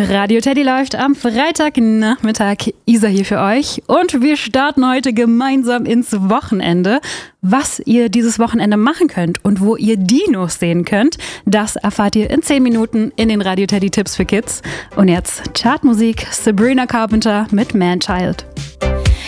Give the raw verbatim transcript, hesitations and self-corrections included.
Radio Teddy läuft am Freitagnachmittag. Isa hier für euch und wir starten heute gemeinsam ins Wochenende. Was ihr dieses Wochenende machen könnt und wo ihr Dinos sehen könnt, das erfahrt ihr in zehn Minuten in den Radio Teddy Tipps für Kids. Und jetzt Chartmusik, Sabrina Carpenter mit Man Child.